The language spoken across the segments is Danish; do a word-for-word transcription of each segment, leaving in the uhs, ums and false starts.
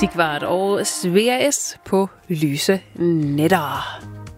Sigvard og Svea S. på Lyse Netter.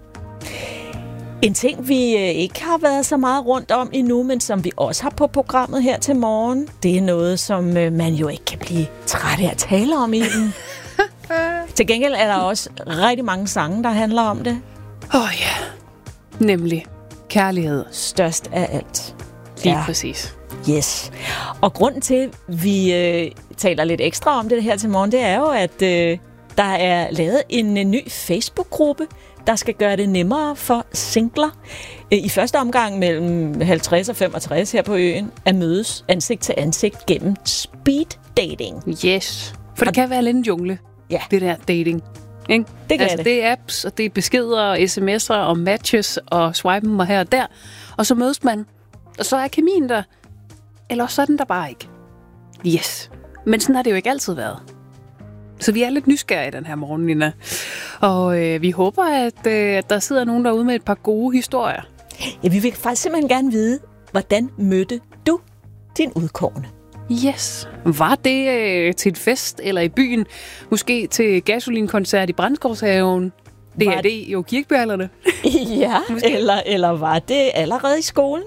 En ting, vi ikke har været så meget rundt om endnu, men som vi også har på programmet her til morgen, det er noget, som man jo ikke kan blive træt af at tale om i den. Til gengæld er der også rigtig mange sange, der handler om det. Åh oh, ja, nemlig kærlighed. Størst af alt. Lige ja. Præcis. Yes. Og grunden til, at vi øh, taler lidt ekstra om det her til morgen, det er jo, at øh, der er lavet en, en ny Facebook-gruppe, der skal gøre det nemmere for singler øh, i første omgang mellem halvtreds og femogtres her på øen at mødes ansigt til ansigt gennem speed dating. Yes. For det og kan være lidt en jungle, ja. Det der dating. Ikke? Det kan altså, det. Det er apps, og det er beskeder og sms'er og matches og swipen og her og der. Og så mødes man, og så er kemien der. Eller så er den der bare ikke. Yes. Men sådan har det jo ikke altid været. Så vi er lidt nysgerrige den her morgen, Nina. Og øh, vi håber, at, øh, at der sidder nogen derude med et par gode historier. Ja, vi vil faktisk simpelthen gerne vide, hvordan mødte du din udkårne? Yes. Var det øh, til et fest eller i byen? Måske til gasolinkoncert i Brandskovshaven? Det er det jo kirkebærlerne. Ja, eller, eller var det allerede i skolen?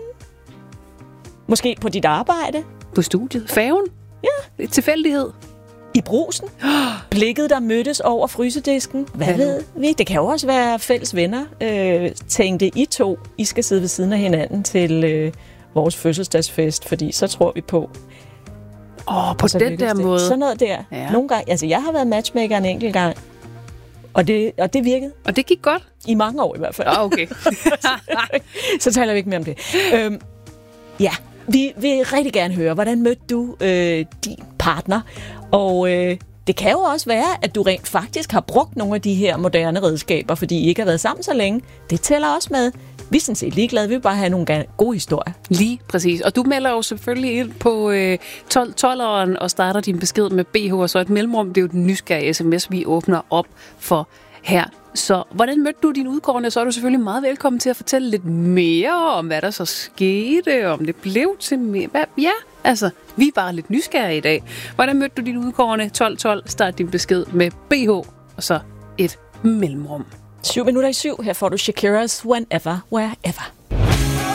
Måske på dit arbejde? På studiet? Færgen? Ja. Det er tilfældighed. I brusen? Blikket, der mødtes over frysedisken? Hvad ja. ved vi? Det kan jo også være fælles venner. Øh, tænkte I to, I skal sidde ved siden af hinanden til øh, vores fødselsdagsfest, fordi så tror vi på. Åh, oh, på den der det. måde. Sådan noget der. Ja. Nogle gange, altså jeg har været matchmaker en enkelt gang, og det, og det virkede. Og det gik godt? I mange år i hvert fald. Ah, okay. Så taler vi ikke mere om det. Øhm, ja, vi vil rigtig gerne høre, hvordan mødte du øh, din partner? Og øh, det kan jo også være, at du rent faktisk har brugt nogle af de her moderne redskaber, fordi I ikke har været sammen så længe. Det tæller også med. Vi er sådan set ligeglade. Vi vil bare have nogle gode historier. Lige præcis. Og du melder jo selvfølgelig ind på øh, tolv tolveren og starter din besked med B H og så et mellemrum. Det er jo den nysgerrige sms, vi åbner op for her. Så hvordan mødte du din udkårne? Så er du selvfølgelig meget velkommen til at fortælle lidt mere om, hvad der så skete, om det blev til mere. Hvad? Ja, altså, vi er bare lidt nysgerrige i dag. Hvordan mødte du din udkårne? tolv tolv, start din besked med B H og så et mellemrum. Syv minutter i syv. Her får du Shakira's Whenever, Wherever.